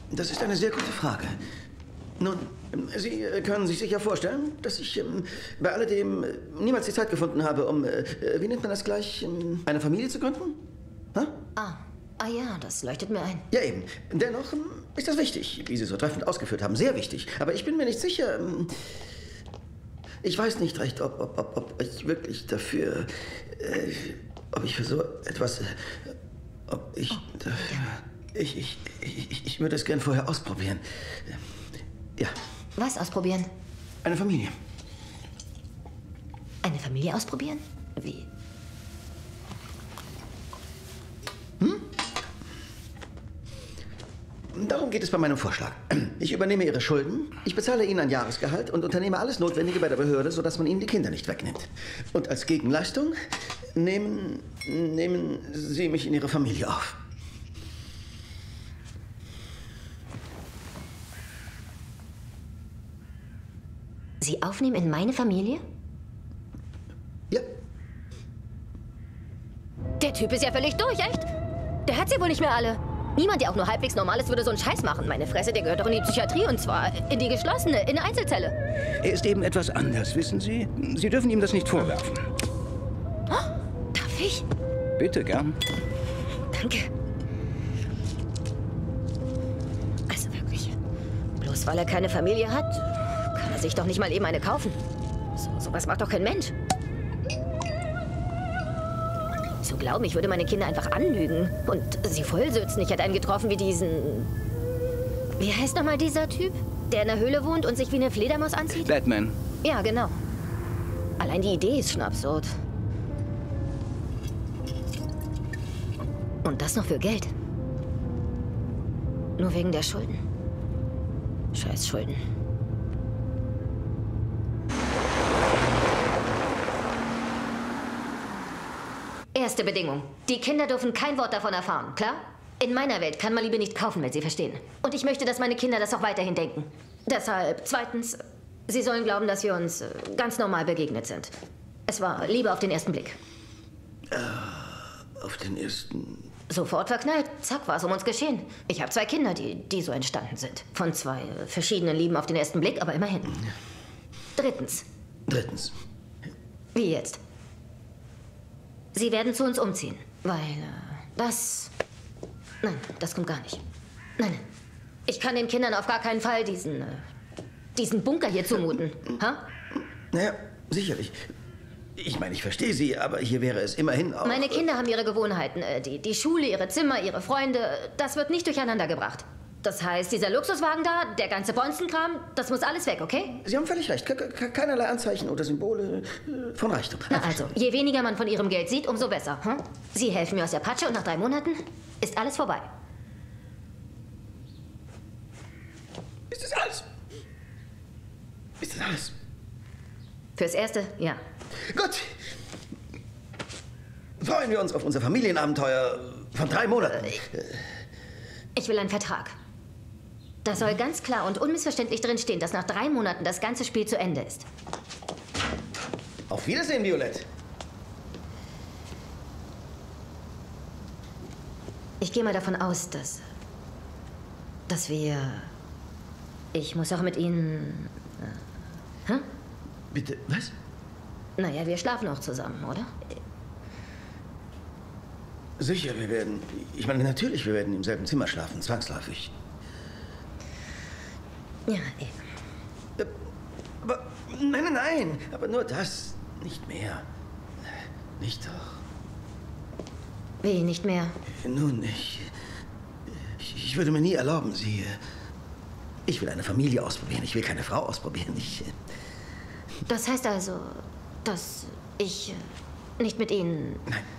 Das ist eine sehr gute Frage. Nun, Sie können sich sicher vorstellen, dass ich bei alledem niemals die Zeit gefunden habe, um, wie nennt man das gleich, eine Familie zu gründen? Ha? Ah ja, das leuchtet mir ein. Ja, eben. Dennoch ist das wichtig, wie Sie so treffend ausgeführt haben. Sehr wichtig. Aber ich bin mir nicht sicher. Ich weiß nicht recht, ob ich wirklich dafür. Ob ich für so etwas. Ob ich. Ich würde es gern vorher ausprobieren. Ja. Was ausprobieren? Eine Familie. Eine Familie ausprobieren? Wie? Darum geht es bei meinem Vorschlag. Ich übernehme Ihre Schulden, ich bezahle Ihnen ein Jahresgehalt und unternehme alles Notwendige bei der Behörde, sodass man Ihnen die Kinder nicht wegnimmt. Und als Gegenleistung nehmen Sie mich in Ihre Familie auf. Sie aufnehmen in meine Familie? Ja. Der Typ ist ja völlig durch, echt? Der hat sie wohl nicht mehr alle. Niemand, der auch nur halbwegs normal ist, würde so einen Scheiß machen. Meine Fresse, der gehört doch in die Psychiatrie und zwar in die geschlossene, in eine Einzelzelle. Er ist eben etwas anders, wissen Sie? Sie dürfen ihm das nicht vorwerfen. Oh, darf ich? Bitte, gern. Danke. Also wirklich, bloß weil er keine Familie hat, kann er sich doch nicht mal eben eine kaufen. Sowas macht doch kein Mensch. Zu glauben, ich würde meine Kinder einfach anlügen und sie vollsützen. Ich hätte einen getroffen wie diesen... Wie heißt nochmal dieser Typ, der in der Höhle wohnt und sich wie eine Fledermaus anzieht? Batman. Ja, genau. Allein die Idee ist schon absurd. Und das noch für Geld. Nur wegen der Schulden. Scheiß Schulden. Erste Bedingung. Die Kinder dürfen kein Wort davon erfahren, klar? In meiner Welt kann man Liebe nicht kaufen, wenn Sie verstehen. Und ich möchte, dass meine Kinder das auch weiterhin denken. Deshalb, zweitens, sie sollen glauben, dass wir uns ganz normal begegnet sind. Es war Liebe auf den ersten Blick. Auf den ersten... Sofort verknallt. Zack, war es um uns geschehen. Ich habe 2 Kinder, die so entstanden sind. Von 2 verschiedenen Lieben auf den ersten Blick, aber immerhin. Drittens. Wie jetzt? Sie werden zu uns umziehen, weil das... Nein, das kommt gar nicht. Nein. Ich kann den Kindern auf gar keinen Fall diesen Bunker hier zumuten. Ha? Naja, sicherlich. Ich meine, ich verstehe Sie, aber hier wäre es immerhin auch... Meine Kinder haben ihre Gewohnheiten. Die Schule, ihre Zimmer, ihre Freunde. Das wird nicht durcheinander gebracht. Das heißt, dieser Luxuswagen da, der ganze Bonzenkram, das muss alles weg, okay? Sie haben völlig recht. Keinerlei Anzeichen oder Symbole von Reichtum. Na also, je weniger man von Ihrem Geld sieht, umso besser. Hm? Sie helfen mir aus der Patsche und nach 3 Monaten ist alles vorbei. Ist das alles? Ist das alles? Fürs Erste, ja. Gut. Freuen wir uns auf unser Familienabenteuer von 3 Monaten. Ich will einen Vertrag. Da soll ganz klar und unmissverständlich drinstehen, dass nach 3 Monaten das ganze Spiel zu Ende ist. Auf Wiedersehen, Violette. Ich gehe mal davon aus, dass wir... Ich muss auch mit Ihnen... Hä? Bitte, was? Naja, wir schlafen auch zusammen, oder? Sicher, wir werden... Ich meine, natürlich, wir werden im selben Zimmer schlafen, zwangsläufig. Ja, eben. Aber... Nein. Aber nur das. Nicht mehr. Nicht doch. Wie, nicht mehr? Nun, ich würde mir nie erlauben, Sie... Ich will eine Familie ausprobieren. Ich will keine Frau ausprobieren. Das heißt also, dass ich nicht mit Ihnen... Nein.